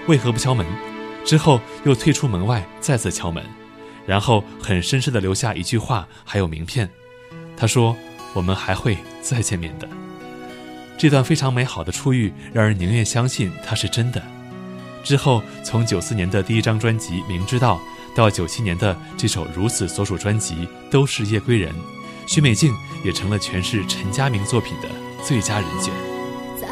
为何不敲门？之后又退出门外再次敲门，然后很绅士地留下一句话还有名片，他说我们还会再见面的。这段非常美好的初遇让人宁愿相信它是真的。之后从94年的第一张专辑《明知道》到97年的这首如此所属专辑都是夜归人，许美静也成了诠释陈嘉明作品的最佳人选。